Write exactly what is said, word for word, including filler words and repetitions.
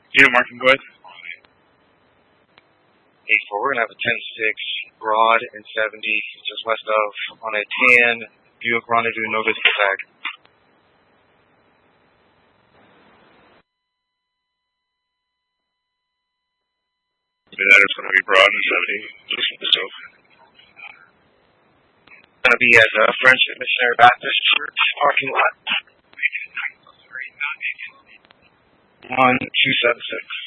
Yeah, Martin, go ahead. eight four, we're going to have a ten six broad and seventy just west of on a ten Buick Rendezvous, no visible tag. That is going to be broad and seventy. So, Going to be at the French Missionary Baptist Church parking lot. one two seven six.